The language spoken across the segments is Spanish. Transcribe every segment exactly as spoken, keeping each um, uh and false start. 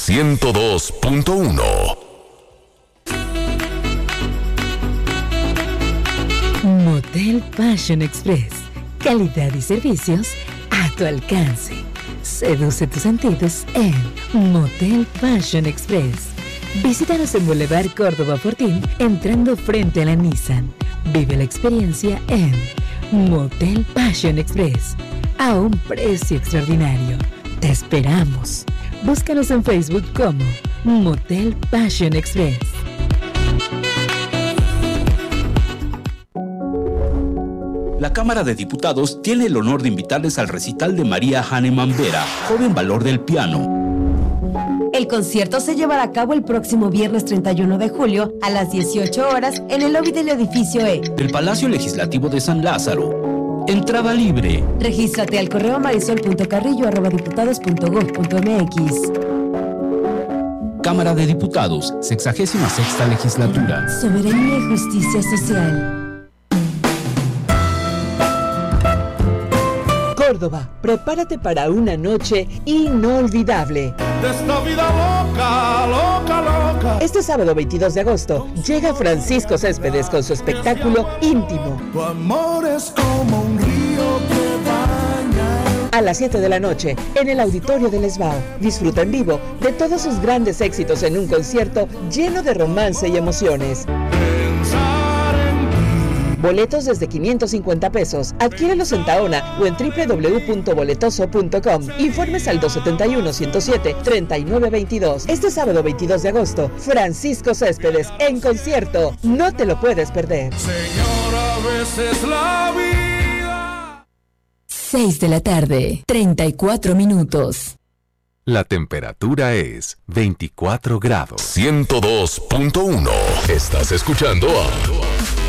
ciento dos punto uno. Motel Fashion Express. Calidad y servicios a tu alcance. Seduce tus sentidos en Motel Fashion Express. Visítanos en Boulevard Córdoba Fortín, entrando frente a la Nissan. Vive la experiencia en Motel Fashion Express, a un precio extraordinario. Te esperamos. Búscanos en Facebook como Motel Fashion Express. La Cámara de Diputados tiene el honor de invitarles al recital de María Hahnemann Vera, Joven Valor del Piano. El concierto se llevará a cabo el próximo viernes treinta y uno de julio a las dieciocho horas en el lobby del edificio E del Palacio Legislativo de San Lázaro. Entrada libre. Regístrate al correo marisol punto carrillo arroba diputados punto gob punto mx. Cámara de Diputados, sexagésima sexta legislatura. Soberanía y justicia social. Córdoba, prepárate para una noche inolvidable. De esta vida loca, loca, loca. Este sábado veintidós de agosto llega Francisco Céspedes con su espectáculo Íntimo. Tu amor es como un río que baña. A las siete de la noche, en el Auditorio del Esbao. Disfruta en vivo de todos sus grandes éxitos en un concierto lleno de romance y emociones. Boletos desde quinientos cincuenta pesos. Adquiérelos en Tahona o en doble u doble u doble u punto boletoso punto com. Informes al dos siete uno, ciento siete, treinta y nueve veintidós. Este sábado veintidós de agosto, Francisco Céspedes en concierto. No te lo puedes perder. Señora, a veces la vida. seis de la tarde, treinta y cuatro minutos. La temperatura es veinticuatro grados. ciento dos punto uno. Estás escuchando a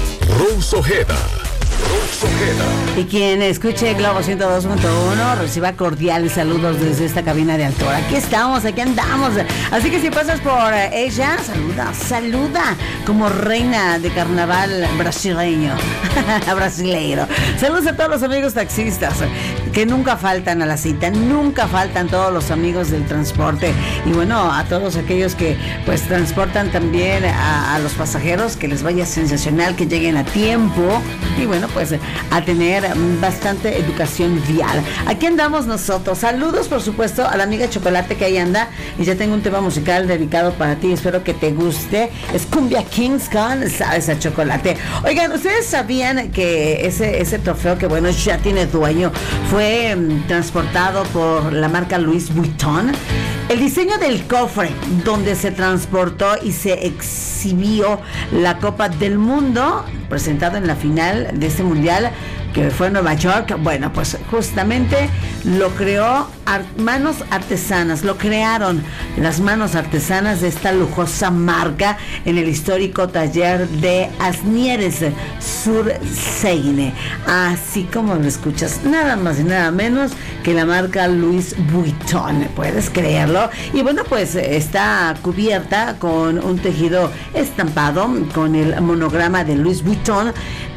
Rose Ojeda. Rose Ojeda. Y quien escuche Globo ciento dos punto uno reciba cordiales saludos desde esta cabina de altura. Aquí estamos, aquí andamos. Así que si pasas por ella, saluda, saluda como reina de carnaval brasileño. Brasileiro. Saludos a todos los amigos taxistas que nunca faltan a la cita, nunca faltan todos los amigos del transporte. Y bueno, a todos aquellos que pues transportan también a, a los pasajeros, que les vaya sensacional, que lleguen a tiempo. Y bueno, pues a tener bastante educación vial. Aquí andamos nosotros. Saludos, por supuesto, a la amiga Chocolate que ahí anda. Y ya tengo un tema musical dedicado para ti. Espero que te guste. Es Cumbia Kings con Sabes a Chocolate. Oigan, ¿ustedes sabían que ese, ese trofeo, que bueno, ya tiene dueño, fue um, transportado por la marca Louis Vuitton? El diseño del cofre donde se transportó y se exhibió la Copa del Mundo, presentado en la final de este mundial que fue en Nueva York, bueno, pues justamente lo creó art- manos artesanas, lo crearon las manos artesanas de esta lujosa marca en el histórico taller de Asnieres sur Seine, así como lo escuchas, nada más y nada menos que la marca Louis Vuitton, ¿puedes creerlo? Y bueno, pues está cubierta con un tejido estampado con el monograma de Louis Vuitton.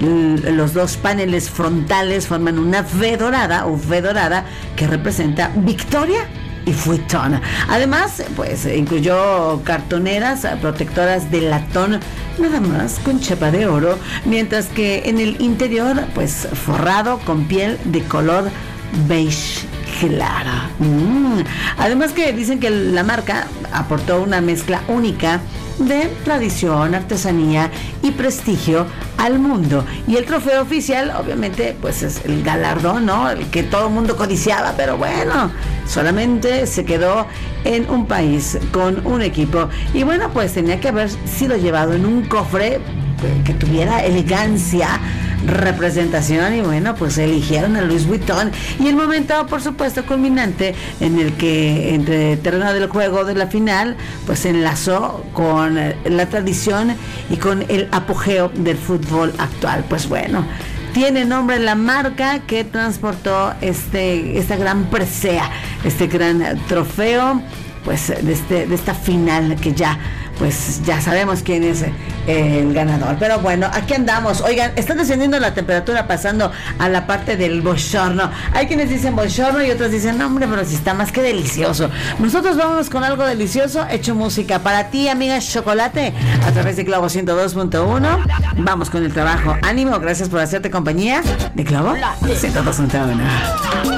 Los dos paneles frontales forman una V dorada o V dorada que representa Victoria y Vuitton. Además, pues incluyó cartoneras protectoras de latón, nada más con chapa de oro, mientras que en el interior, pues forrado con piel de color beige clara. Mm. Además que dicen que la marca aportó una mezcla única de tradición, artesanía y prestigio al mundo. Y el trofeo oficial, obviamente, pues es el galardón, ¿no? El que todo el mundo codiciaba, pero bueno, solamente se quedó en un país con un equipo. Y bueno, pues tenía que haber sido llevado en un cofre que tuviera elegancia, representación, y bueno, pues eligieron a Louis Vuitton. Y el momento, por supuesto, culminante en el que entre el terreno del juego de la final, pues se enlazó con la tradición y con el apogeo del fútbol actual. Pues bueno, tiene nombre la marca que transportó este esta gran presea, este gran trofeo, pues de, este, de esta final que ya pues ya sabemos quién es eh, el ganador. Pero bueno, aquí andamos. Oigan, está descendiendo la temperatura, pasando a la parte del bochorno. Hay quienes dicen bochorno y otros dicen, no, hombre, pero si está más que delicioso. Nosotros vámonos con algo delicioso, hecho música para ti, amiga Chocolate, a través de Globo ciento dos punto uno. Vamos con el trabajo. Ánimo, gracias por hacerte compañía de Globo ciento dos punto uno.